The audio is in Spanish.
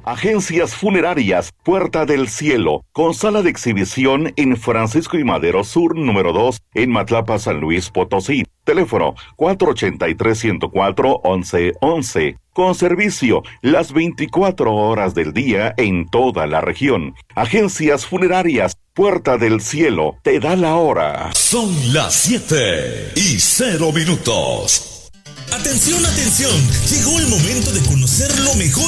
Agencias Funerarias Puerta del Cielo, con sala de exhibición en Francisco y Madero Sur, número 2, en Matlapa, San Luis Potosí. Teléfono 483-104-1111. Con servicio las 24 horas del día en toda la región. Agencias Funerarias Puerta del Cielo te da la hora. Son las 7:00. Atención, atención. Llegó el momento de conocer lo mejor